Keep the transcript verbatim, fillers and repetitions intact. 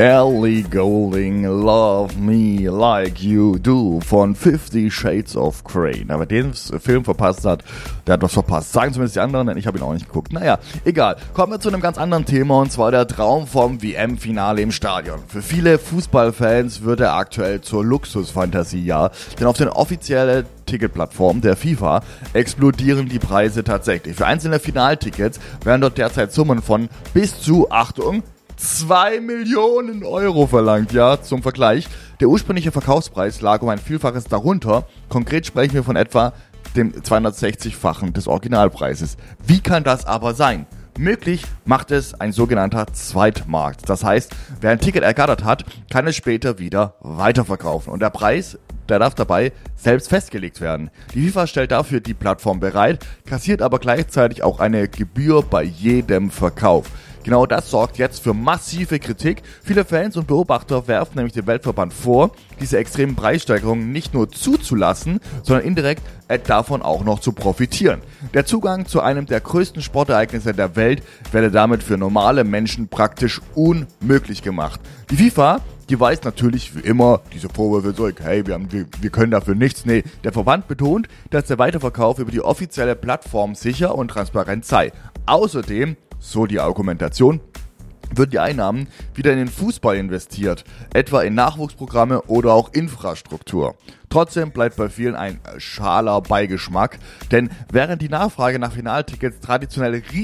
Ellie Goulding, Love Me Like You Do von Fifty Shades of Grey. Wer den Film verpasst hat, der hat was verpasst. Sagen zumindest die anderen, denn ich habe ihn auch nicht geguckt. Naja, egal. Kommen wir zu einem ganz anderen Thema, und zwar der Traum vom W M-Finale im Stadion. Für viele Fußballfans wird er aktuell zur Luxusfantasie, ja. Denn auf den offiziellen Ticketplattformen der FIFA explodieren die Preise tatsächlich. Für einzelne Finaltickets werden dort derzeit Summen von bis zu, Achtung, zwei Millionen Euro verlangt, ja, zum Vergleich. Der ursprüngliche Verkaufspreis lag um ein Vielfaches darunter. Konkret sprechen wir von etwa dem zweihundertsechzig-fachen des Originalpreises. Wie kann das aber sein? Möglich macht es ein sogenannter Zweitmarkt. Das heißt, wer ein Ticket ergattert hat, kann es später wieder weiterverkaufen. Und der Preis, der darf dabei selbst festgelegt werden. Die FIFA stellt dafür die Plattform bereit, kassiert aber gleichzeitig auch eine Gebühr bei jedem Verkauf. Genau das sorgt jetzt für massive Kritik. Viele Fans und Beobachter werfen nämlich dem Weltverband vor, diese extremen Preissteigerungen nicht nur zuzulassen, sondern indirekt davon auch noch zu profitieren. Der Zugang zu einem der größten Sportereignisse der Welt werde damit für normale Menschen praktisch unmöglich gemacht. Die FIFA, die weist natürlich wie immer diese Vorwürfe zurück. Hey, wir, haben, wir, wir können dafür nichts. Nee, der Verband betont, dass der Weiterverkauf über die offizielle Plattform sicher und transparent sei. Außerdem, so die Argumentation, würden die Einnahmen wieder in den Fußball investiert, etwa in Nachwuchsprogramme oder auch Infrastruktur. Trotzdem bleibt bei vielen ein schaler Beigeschmack, denn während die Nachfrage nach Finaltickets traditionell riesig